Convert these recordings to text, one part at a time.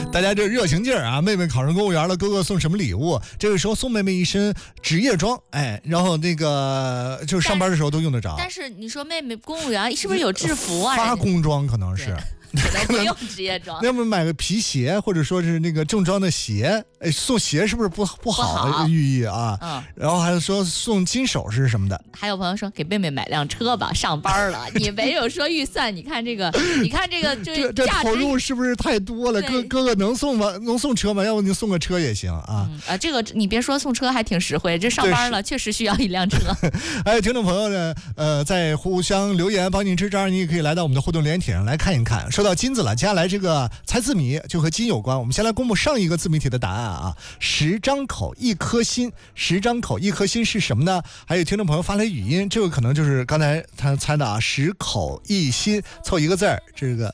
大家这热情劲儿啊！妹妹考上公务员了，哥哥送什么礼物？这个时候送妹妹一身职业装，哎，然后那个就是上班的时候都用得着。 但是你说妹妹公务员是不是有制服啊？ 发工装可能是。 可能不用职业装， 要么买个皮鞋，或者说是那个正装的鞋，哎，送鞋是不是不好寓意啊？然后还有说送金首饰什么的。 还有朋友说给妹妹买辆车吧，上班了。你没有说预算，你看这个， 这投入是不是太多了？哥哥能送吗？能送车吗？要不你送个车也行啊。 这个你别说送车还挺实惠，这上班了确实需要一辆车。 还有听众朋友呢，在互相留言帮您支招，你也可以来到我们的互动留言帖上来看一看。说到金子了，接下来这个猜字谜就和金有关。我们先来公布上一个字谜题的答案啊，10张口一颗心，10张口一颗心是什么呢？还有听众朋友发来语音，这个可能就是刚才他猜的啊，10口一心凑一个字儿，这个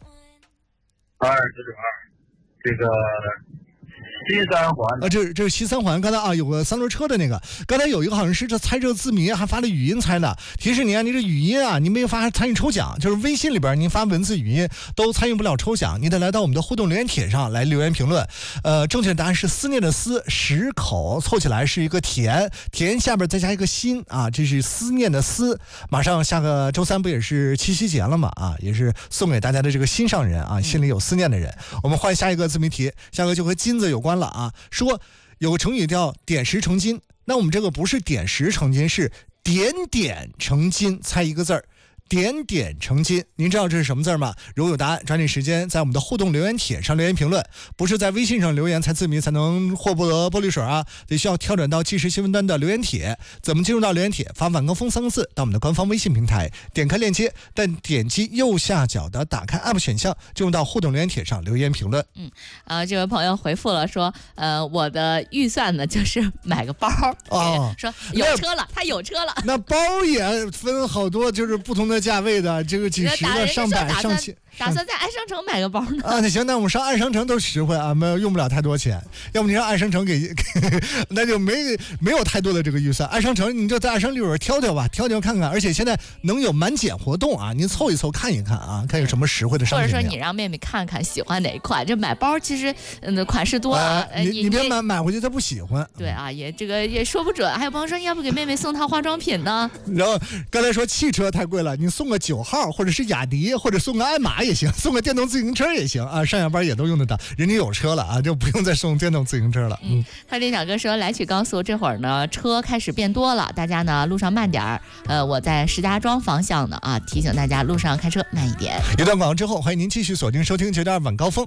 2这个西三环啊，这是西三环。刚才啊有个三轮车的那个，刚才有一个好像是这猜这个字谜还发了语音猜的。提示您啊，你这语音啊，您没有发参与抽奖，就是微信里边您发文字语音都参与不了抽奖，你得来到我们的互动留言帖上来留言评论。正确答案是思念的思，10口凑起来是一个田，田下边再加一个心啊，这是思念的思。马上下个周三不也是七夕节了嘛啊，也是送给大家的这个心上人啊，心里有思念的人。我们换下一个字谜题，下个就和金子有关了啊，说有个成语叫点石成金，那我们这个不是点石成金，是点点成金，猜一个字儿。点点成金，您知道这是什么字吗？如果有答案，抓紧时间在我们的互动留言帖上留言评论。不是在微信上留言猜字谜才能获得玻璃水啊，得需要跳转到即时新闻端的留言帖。怎么进入到留言帖？发晚高峰3个字到我们的官方微信平台，点开链接，但点击右下角的打开 app 选项，进入到互动留言帖上留言评论。 这位朋友回复了说，我的预算呢就是买个包哦，说有车了，他有车了。 那包也分好多，就是不同的价位的，这个几十的、上百、上千。 打算在爱商城买个包呢啊？那行，那我们上爱商城都实惠啊，用不了太多钱。要不你让爱商城给那就没有太多的这个预算。爱商城你就在爱商里边挑挑吧，挑挑看看。而且现在能有满减活动啊，您凑一凑看一看啊，看有什么实惠的商品。 或者说你让妹妹看看喜欢哪一款，这买包其实款式多啊。 你别买回去她不喜欢。 对啊，这个也说不准。还有朋友说，要不给妹妹送套化妆品呢？ 然后刚才说汽车太贵了，你送个9号或者是雅迪，或者送个爱玛也行，送个电动自行车也行啊，上下班也都用得到。人家有车了啊，就不用再送电动自行车了。 快递小哥说，来取高速这会儿呢，车开始变多了，大家呢路上慢点儿。我在石家庄方向呢啊，提醒大家路上开车慢一点。 一段广告之后，欢迎您继续锁定收听9.2晚高峰。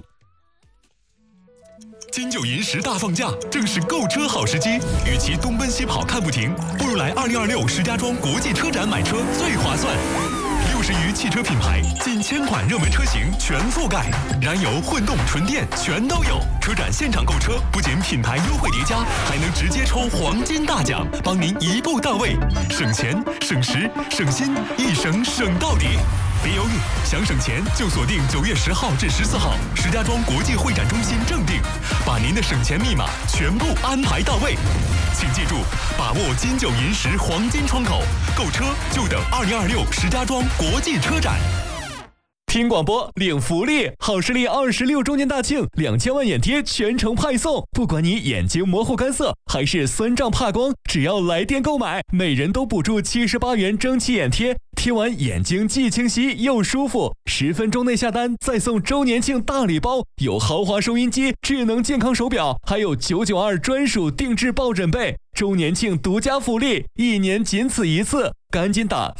金九银十大放假，正是购车好时机。与其东奔西跑看不停，不如来2026石家庄国际车展买车最划算。60余汽车品牌，近1000款热门车型全覆盖，燃油、混动、纯电全都有。车展现场购车，不仅品牌优惠叠加，还能直接抽黄金大奖，帮您一步到位，省钱、省时、省心，一省省到底。别犹豫，想省钱就锁定9月10号至14号石家庄国际会展中心正定，把您的省钱密码全部安排到位。请记住，把握金九银十黄金窗口，购车就等2026石家庄国际车展。听广播领福利，好视力26周年大庆，2000万眼贴全程派送。不管你眼睛模糊干涩还是酸胀怕光，只要来电购买，每人都补助78元蒸汽眼贴，贴完眼睛既清晰又舒服。10分钟内下单再送周年庆大礼包，有豪华收音机、智能健康手表，还有992专属定制抱枕被。周年庆独家福利，1年仅此一次，赶紧打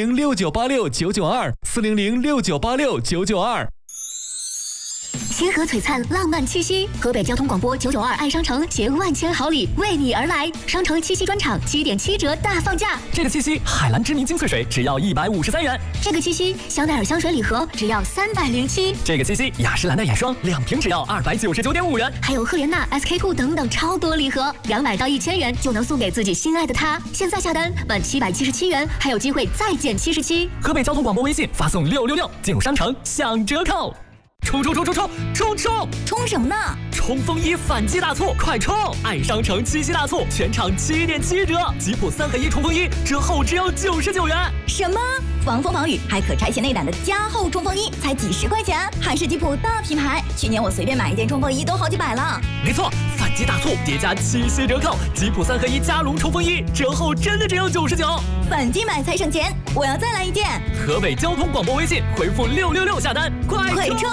4006986-992，4006986-992。 星河璀璨浪漫七夕，河北交通广播992爱商城携万千好礼为你而来，商城七夕专场7.7折大放价。 这个七夕，海蓝知名精粹水只要153元。 这个七夕，香奈儿香水礼盒只要307。 这个七夕，雅诗兰黛眼霜2瓶只要299.5元。 还有赫莲娜、SK-2等等超多礼盒，200到1000元就能送给自己心爱的他。现在下单满777元，还有机会再减77。 河北交通广播微信发送666，进入商城享折扣。冲！ 冲什么呢？ 冲锋衣反击大促，快冲！爱商城七夕大促，全场7.7折，吉普3合1冲锋衣折后只要99元。 什么防风防雨，还可拆卸内胆的加厚冲锋衣，才几10块钱。韩式吉普大品牌，去年我随便买一件冲锋衣都好几百了。 没错，反击大促叠加7夕折扣，吉普3合1加绒冲锋衣折后真的只有99， 反击买才省钱，我要再来一件。 河北交通广播微信回复666下单，快冲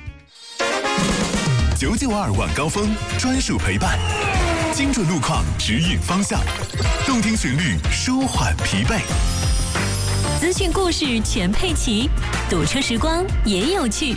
！992晚高峰专属陪伴，精准路况指引方向，动听旋律舒缓疲惫， 资讯故事全配齐，堵车时光也有趣。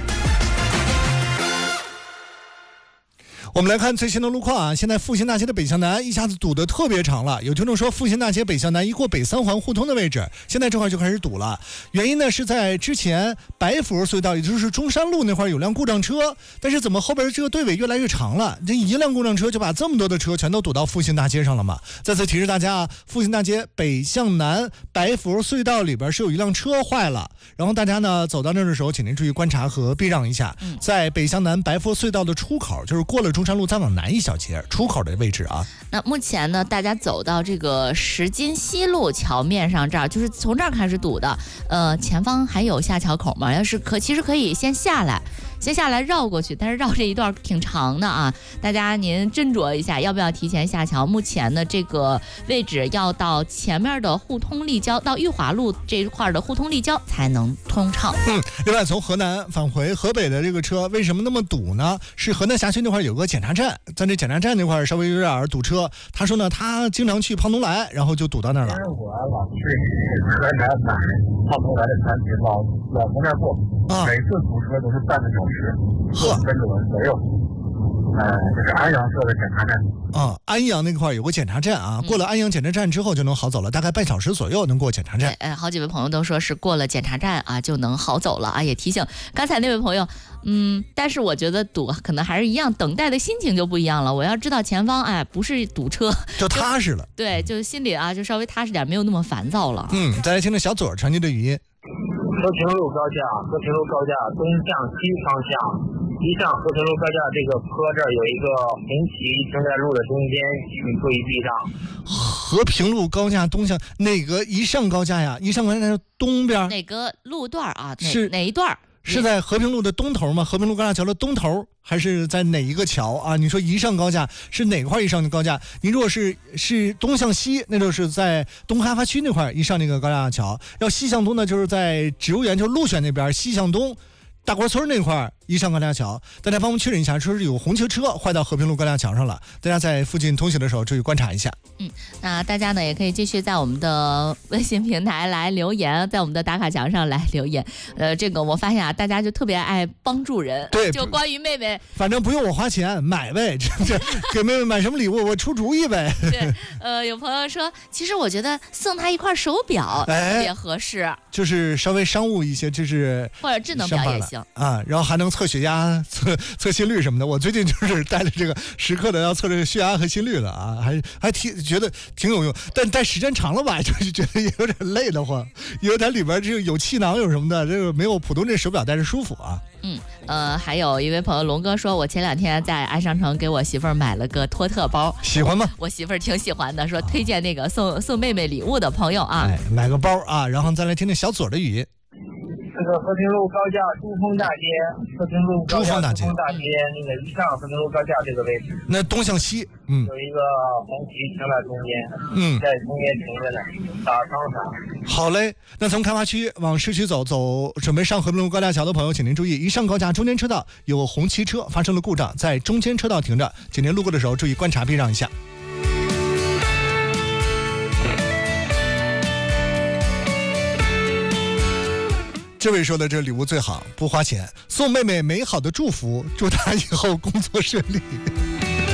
我们来看最新的路况啊！现在复兴大街的北向南一下子堵得特别长了。有听众说，复兴大街北向南一过北三环互通的位置，现在这块就开始堵了。原因呢是在之前白佛隧道，也就是中山路那块有辆故障车，但是怎么后边这个队尾越来越长了？这一辆故障车就把这么多的车全都堵到复兴大街上了嘛？再次提示大家啊，复兴大街北向南白佛隧道里边是有一辆车坏了，然后大家呢走到那儿的时候，请您注意观察和避让一下。在北向南白佛隧道的出口，就是过了中山路再往南一小截出口的位置啊。 那目前呢，大家走到这个石金西路桥面上这儿，就是从这儿开始堵的。前方还有下桥口吗？要是其实可以先下来绕过去，但是绕这一段挺长的啊，大家您斟酌一下要不要提前下桥。目前的这个位置要到前面的互通立交，到裕华路这一块的互通立交才能通畅。 另外从河南返回河北的这个车为什么那么堵呢？是河南辖区那块有个检查站，在这检查站那块稍微有点堵车。他说呢，他经常去胖东来，然后就堵到那儿了。 我老去河南买胖东来的产品，老从那儿过，每次堵车都是半个小时，40分钟左右。这是安阳设的检查站啊，安阳那块有个检查站啊，过了安阳检查站之后就能好走了，大概半小时左右能过检查站。 好几位朋友都说是过了检查站啊就能好走了啊，也提醒刚才那位朋友，但是我觉得堵可能还是一样，等待的心情就不一样了。我要知道前方不是堵车， 就踏实了。 对，就心里就稍微踏实点，没有那么烦躁了。 再来听听小左传递的语音。 和平路高架东向西方向，一上和平路高架这个坡这儿有一个红旗停在路的中间，请注意避让。 和平路高架东向哪个一上高架呀？一上高架是东边哪个路段啊？ 是哪一段？ 是在和平路的东头吗？和平路高架桥的东头，还是在哪一个桥啊？你说一上高架是哪块一上的高架？你如果是东向西，那就是在东开发区那块一上那个高架桥；要西向东呢，就是在植物园，就是鹿选那边西向东大锅村那块一上高架桥。大家帮我们确认一下，说是有红旗车坏到和平路高架桥上了，大家在附近通行的时候注意观察一下。 那大家呢也可以继续在我们的微信平台来留言，在我们的打卡墙上来留言。这个我发现大家就特别爱帮助人。 对， 就关于妹妹， 反正不用我花钱买呗，这给妹妹买什么礼物我出主意呗。 对，有朋友说，其实我觉得送她一块手表特别合适， 就是稍微商务一些，就是或者智能表也行啊，然后还能测血压、测心率什么的。我最近就是带了这个时刻的要测这个血压和心率了啊，还觉得挺有用，但时间长了吧，就是觉得也有点累得慌，因为它里边这个有气囊有什么的，这个没有普通这手表戴着舒服啊。 还有一位朋友龙哥说，我前2天在爱商城给我媳妇儿买了个托特包， 喜欢吗？ 我媳妇儿挺喜欢的，说推荐那个送妹妹礼物的朋友啊， 买个包啊，然后再来听听小左的语音。 这个和平路高架珠峰大街，和平路高架珠峰大街那个一上和平路高架这个位置， 那东向西， 有一个红旗停在中间，在中间停着呢，打双闪。 好嘞，那从开发区往市区走，准备上和平路高架桥的朋友，请您注意，一上高架中间车道有红旗车发生了故障，在中间车道停着，请您路过的时候注意观察避让一下。这位说的这礼物最好不花钱，送妹妹美好的祝福，祝她以后工作顺利。